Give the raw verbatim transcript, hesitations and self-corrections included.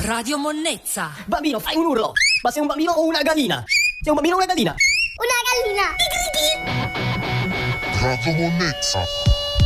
Radio Monnezza. Bambino, fai un urlo. Ma sei un bambino o una gallina? Sei un bambino o una gallina? Una gallina. Radio Monnezza.